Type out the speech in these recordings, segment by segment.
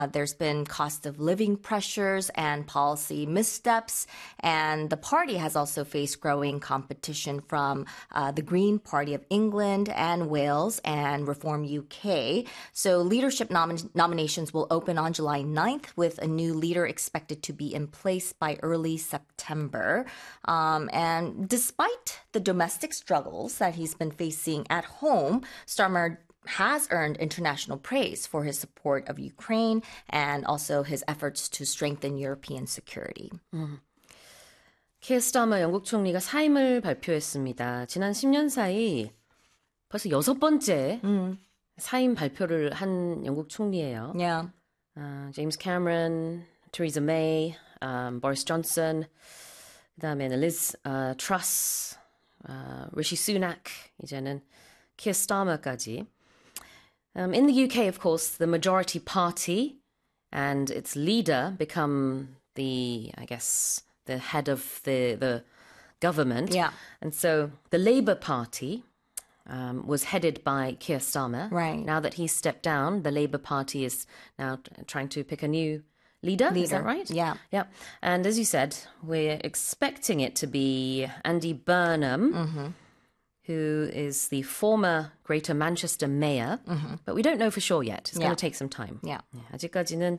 There's been cost of living pressures and policy missteps, and the party has also faced growing competition from the Green Party of England and Wales and Reform UK. So leadership nominations will open on July 9th with a new leader expected to be in place by early September. And despite the domestic struggles that he's been facing at home, Starmer has earned international praise for his support of Ukraine and also his efforts to strengthen European security. 키어 스타머 영국 총리가 사임을 발표했습니다. 지난 10년 사이 벌써 6번째 사임 발표를 한 영국 총리예요. Yeah. 제임스 캐머런, 테레사 메이, 보리스 존슨, 그다음에는 리즈 트러스, 리시 수낙, 이제는 키어 스타머까지. In the UK, of course, the majority party and its leader become the head of the government. Yeah. And so the Labour Party was headed by Keir Starmer. Right. Now that he's stepped down, the Labour Party is now trying to pick a new leader. Is that right? Yeah. Yeah. And as you said, we're expecting it to be Andy Burnham, who is the former Greater Manchester mayor, but we don't know for sure yet. It's going to take some time. Yeah. 아직까지는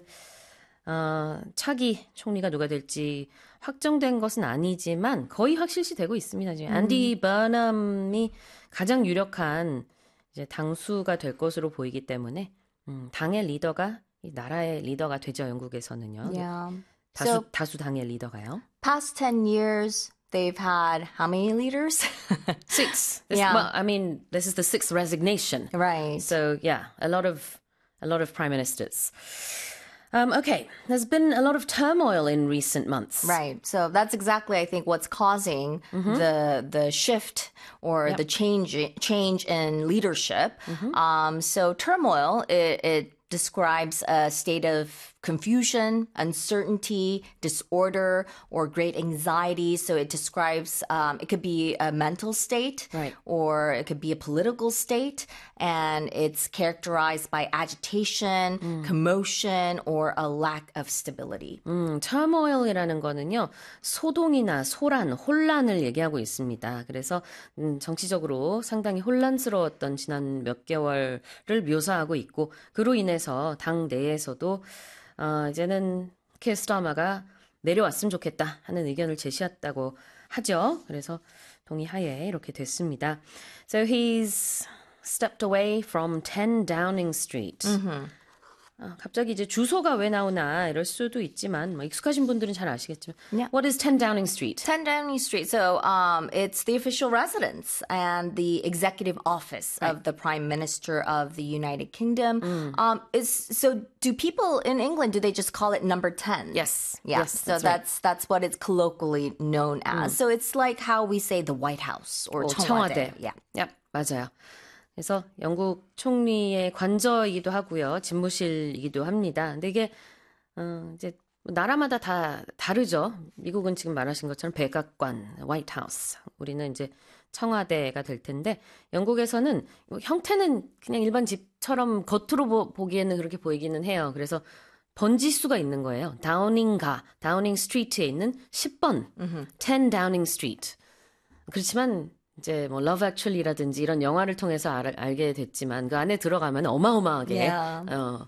차기 총리가 누가 될지 확정된 것은 아니지만 거의 확실시되고 있습니다. 지금 앤디 버넘이 가장 유력한 이제 당수가 될 것으로 보이기 때문에 당의 리더가 이 나라의 리더가 되죠. 영국에서는요. Yeah. 다수 당의 리더가요. Past 10 years, they've had how many leaders? 6. Yeah. Well, I mean, this is the 6th resignation. Right. So yeah, a lot of prime ministers. Okay, there's been a lot of turmoil in recent months. Right. So that's exactly, I think, what's causing the shift or the change in leadership. So turmoil, it describes a state of confusion, uncertainty, disorder, or great anxiety. So it describes, it could be a mental state, right, or it could be a political state. And it's characterized by agitation, commotion, or a lack of stability. turmoil이라는 거는요, 소동이나 소란, 혼란을 얘기하고 있습니다. 그래서 정치적으로 상당히 혼란스러웠던 지난 몇 개월을 묘사하고 있고, 그로 인해서 당 내에서도 이제는 키어 스타머가 내려왔으면 좋겠다 하는 의견을 제시했다고 하죠. 그래서 동의하에 이렇게 됐습니다. So he's stepped away from 10 Downing Street. 갑자기 이제 주소가 왜 나오나 이럴 수도 있지만 뭐 익숙하신 분들은 잘 아시겠지만 Yeah. What is 10 Downing Street? 10 Downing Street. So it's the official residence and the executive office of the Prime Minister of the United Kingdom. So do people in England, do they just call it number 10? Yes. Yeah. Yes, So right. that's what it's colloquially known as. So it's like how we say the White House or 청와대. 청와대. Yeah. Yep, 맞아요. 그래서 영국 총리의 관저이기도 하고요. 집무실이기도 합니다. 근데 이게 이제 나라마다 다 다르죠. 미국은 지금 말하신 것처럼 백악관, 화이트 하우스. 우리는 이제 청와대가 될 텐데 영국에서는 형태는 그냥 일반 집처럼 겉으로 보기에는 그렇게 보이기는 해요. 그래서 번지수가 있는 거예요. 다우닝 스트리트에 있는 10번, 10 Downing Street. 그렇지만 이제 뭐 Love Actually라든지 이런 영화를 통해서 알게 됐지만 그 안에 들어가면 어마어마하게 Yeah.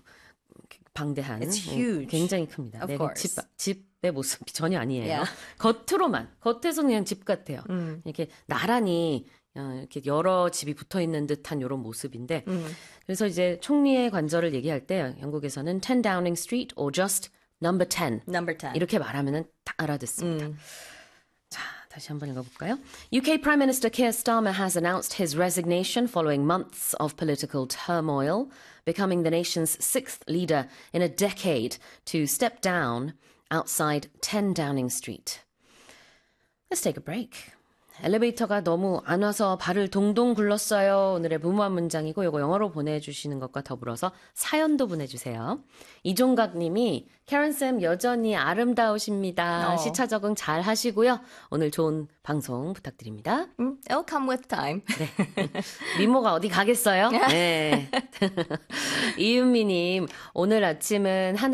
방대한 It's huge. 굉장히 큽니다. Of 네, course. 집의 모습이 전혀 아니에요. Yeah. 겉에서 그냥 집 같아요. 이렇게 나란히 이렇게 여러 집이 붙어 있는 듯한 이런 모습인데 그래서 이제 총리의 관저를 얘기할 때 영국에서는 10 Downing Street or just number 10 Number 10. 이렇게 말하면은 다 알아듣습니다. 자, 다시 한번 읽어볼까요? UK Prime Minister Keir Starmer has announced his resignation following months of political turmoil, becoming the nation's 6th leader in a decade to step down outside 10 Downing Street. Let's take a break. 엘리베이터가 너무 안 와서 발을 동동 굴렀어요. 오늘의 무모한 문장이고 이거 영어로 보내주시는 것과 더불어서 사연도 보내주세요. 이종각 님이 캐런쌤 여전히 아름다우십니다. 시차 적응 잘 하시고요. 오늘 좋은 방송 부탁드립니다. It'll come with time. 미모가 어디 가겠어요? 네. 이윤미님 오늘 아침은